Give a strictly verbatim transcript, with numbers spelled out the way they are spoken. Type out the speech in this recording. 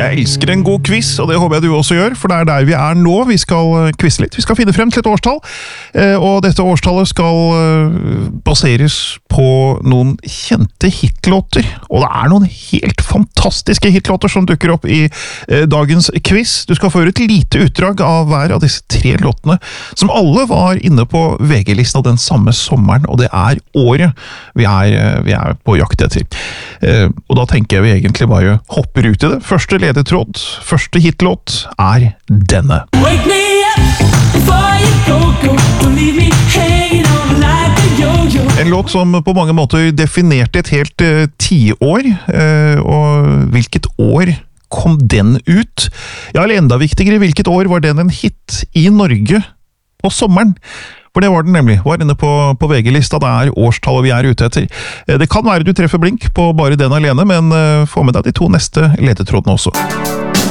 Jeg elsker en god quiz, og det håper jeg du også gjør, for det er der vi er nå. Vi skal quizze litt. Vi skal finne frem til et årstall, og dette årstallet skal baseres på noen kjente hitlåter. Og det er noen helt fantastiske hitlåter som dukker opp i dagens quiz. Du skal få høre et lite utdrag av hver av disse tre låtene, som alle var inne på V G-lista den samme sommeren, og det er året vi er, vi er på jakt etter. Og da tenker jeg vi egentlig bare hopper ut i det. Første ledetråd, første hitlåt er denne. Wake me up before you go, go. Don't leave me hanging on like a yo-yo. En låt som på mange måter definerte et helt uh, tiår, uh, og hvilket år kom den ut? Ja, eller enda viktigere, hvilket år var den en hit i Norge på sommeren? For det var den nemlig, var inne på, på V G-lista, det er årstallet vi er ute etter. Det kan være du treffer blink på bare den alene, men uh, få med deg de to neste ledetrådene også.